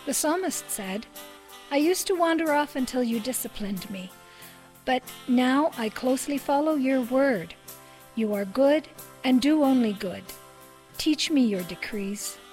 The psalmist said, "I used to wander off until you disciplined me, but now I closely follow your word. You are good and do only good. Teach me your decrees."